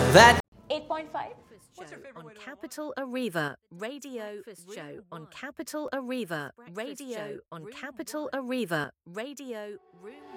that 8.5. On Capital Arriva Radio Show on Capital Arriva Radio on Capital Arriva Radio Room